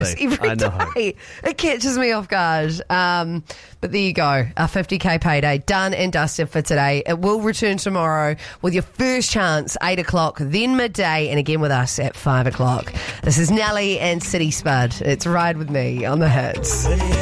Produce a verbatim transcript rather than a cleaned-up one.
every I know. day. It catches me off guard. Um, but there you go. Our fifty K payday done and dusted for today. It will return tomorrow with your first chance, eight o'clock, then midday, and again with us at five o'clock. This is Nelly and City Spud. It's Ride With Me on the Hits.